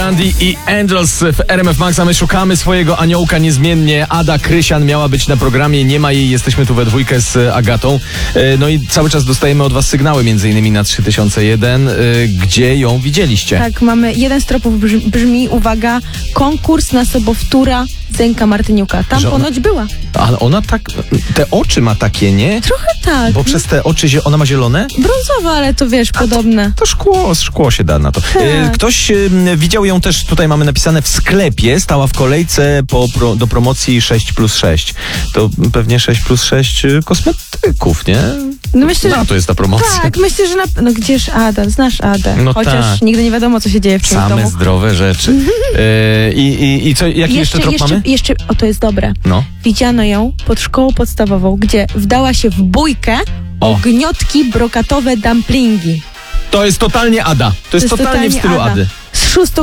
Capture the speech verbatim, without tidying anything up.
Blondie i Angels w R M F Max, a my szukamy swojego aniołka niezmiennie. Ada Krysian miała być na programie, nie ma jej, jesteśmy tu we dwójkę z Agatą. No i cały czas dostajemy od was sygnały, między innymi na trzy tysiące jeden, gdzie ją widzieliście. Tak, mamy jeden z tropów brzmi, brzmi uwaga, konkurs na sobowtóra Zenka Martyniuka. Tam Że ponoć ona, była. Ale ona tak, te oczy ma takie, nie? Trochę tak. Bo no. przez te oczy, zie- ona ma zielone? Brązowe, ale to wiesz, podobne. To szkło, szkło się da na to. Tak. E, Ktoś e, widział ją też, tutaj mamy napisane, w sklepie, stała w kolejce po, pro, do promocji sześć plus sześć. To pewnie sześć plus sześć kosmetyków, nie? No myślę, No że... to jest ta promocja. Tak, myślę, że na... No gdzież Ada? Znasz Adę. No Chociaż tak. nigdy nie wiadomo, co się dzieje w tym Same domu. zdrowe rzeczy. E, i, i, I co, jaki jeszcze, trop jeszcze, mamy? Jeszcze, o to jest dobre. No. Widziano ją pod szkołą podstawową, gdzie wdała się w bójkę o, O. gniotki brokatowe dumplingi. To jest totalnie Ada. To jest, totalnie w stylu Ada. Ady. Z szóstą